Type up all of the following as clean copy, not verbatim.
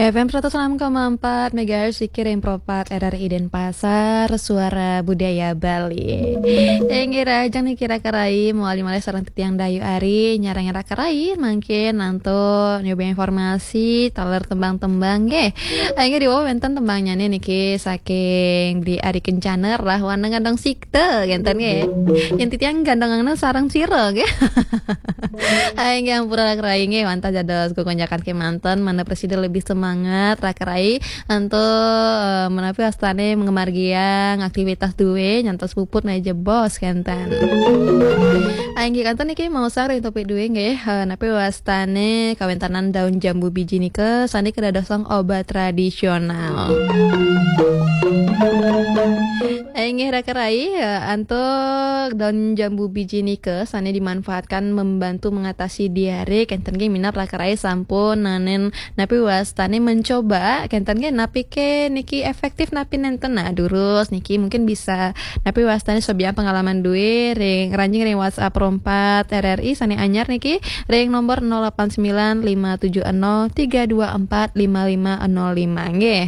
FM 106,4 MHz Kirim Propat RRI Denpasar Suara Budaya Bali. Kira ajang nih kira kerai mau malih sareng titiang dayu ari nyara-nyara kerai mangkin nanto nyoba informasi taler tembang-tembang ge. Aing di bawah wenten tembangnya nih niki saking di ari kencaner lah wana ngandang sikte genten ge. Yang titiang gandangna sareng sira ge. Aing yang pura kerai ge mantap jados gogonjakan ke manten mana presiden lebih semangat rakerai anto menapi astane mengemar giang aktivitas duwe nyantos puput na jebos kentan aing kanton iki mau sare topik duwe nggih napi wastane kawentanan daun jambu biji nike sani kedadosong obat tradisional aing rakerai anto daun jambu biji nike sani dimanfaatkan membantu mengatasi diare kenten ge minat rakerai sampun nanen napi wastane mencoba kenten ge napi ke niki efektif napi nenten nah durus niki mungkin bisa napi wastane sobian pengalaman duwe ring ranjing ring WhatsApp rompat RRI sane anyar niki ring nomor 08957032455505 nggih.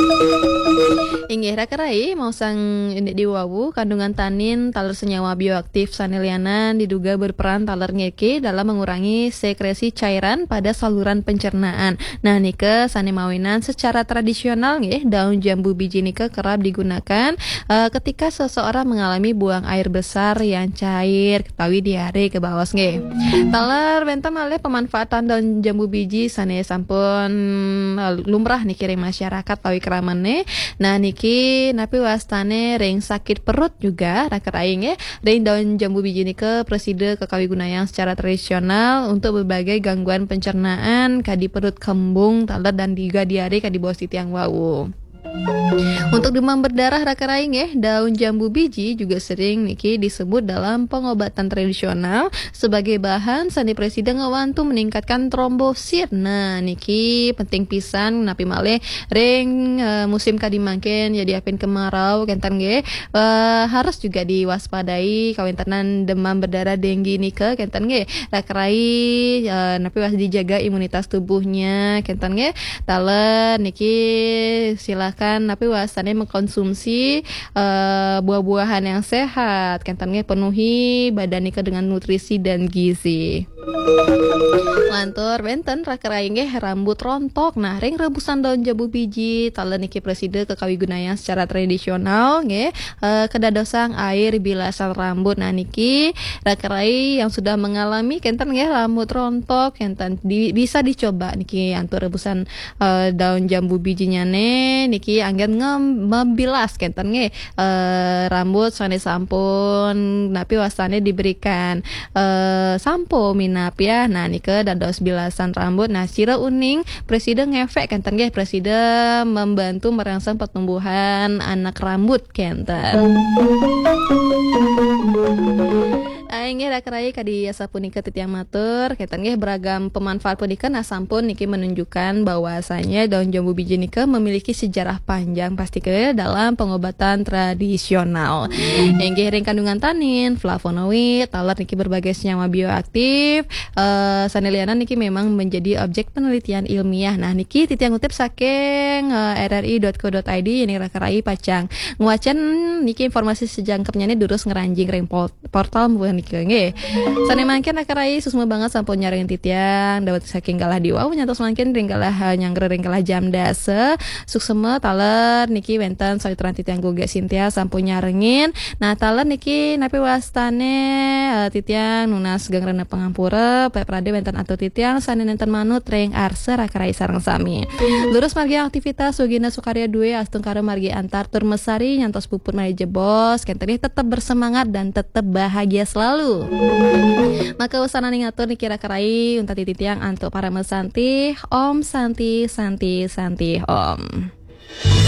Inggih rakerai mau sang di wawu kandungan tanin taler senyawa bioaktif sanelianan diduga berperan taler ngeki dalam mengurangi sekresi cairan pada saluran pencernaan. Nah nike sane mawinan secara tradisional nggih daun jambu biji nike kerap digunakan ketika seseorang mengalami buang air besar yang cair ketawi diare ke bawas nggih. Taler benten malih pemanfaatan daun jambu biji sane sampun lumrah niki ring masyarakat tawi keramane. Nah niki napi wastane ring sakit perut juga raket aing ya ring daun jambu biji nike preside kekawi gunayang secara tradisional untuk berbagai gangguan pencernaan kadi perut kembung taler dan juga diare kadi bawah titiang wau. Untuk demam berdarah rakerai nggih, daun jambu biji juga sering niki disebut dalam pengobatan tradisional sebagai bahan sani presiden ngewantu meningkatkan trombosit. Nah, niki penting pisan napi malih ring musim kadimangken jadi apin kemarau kenten nggih harus juga diwaspadai kawintenan demam berdarah denggi nike kenten nggih rakerai napi was dijaga imunitas tubuhnya kenten nggih talen niki silakan tapi wasane mengkonsumsi buah-buahan yang sehat kentangnya penuhi badan nika dengan nutrisi dan gizi. Lantur benten rakerai nggih rambut rontok nah ring rebusan daun jambu biji talen niki preside kekawi gunayang secara tradisional nggih kedadosang air bilasan rambut nah niki rakerai yang sudah mengalami kenten nggih rambut rontok kenten bisa dicoba niki antur rebusan daun jambu bijinya niki anggen membilas kenten nge rambut sane sampun napi wasane diberikan sampo minap ya nah nike dados bilasan rambut nah sira uning presiden ngefek kenten nge presiden membantu merangsang pertumbuhan anak rambut kenten aing ge rakerai kadi asa punika titiang matur keten ge beragam pemanfaat punika nah sampun niki menunjukkan bahwasanya daun jambu biji nike memiliki sejarah panjang pasti ke dalam pengobatan tradisional. Yang ge ring kandungan tanin, flavonoid, taler niki berbagai senyawa bioaktif, sanelianan niki memang menjadi objek penelitian ilmiah. Nah niki titiang ngutip saking rri.co.id ini rakerai pacang. Nguacan niki informasi sejangkepnya durus ngeranjing ring portal niki nggih. Sane mangken rakerai susma banget sampun nyaring titiang dawet saking kalah diwau nyantos mangken ring kalah nyangger ring kalah jam dase suksema taler niki wenten sayuran titiang goge Sintia sampun nyarengin nah taler niki napi wastane titiang nunas gangrena pangampura peprade wenten atau titiang sane nenten manut ring arse rakerai sareng sami lurus margi aktivitas sugina sukarya duwe astung karo margi antar tur mesari nyantos puput mari jebos kenteni tetap bersemangat dan tetap bahagia selalu maka usana ngatur niki rakerai unta titiang antuk para mesanti om santi santi santi om.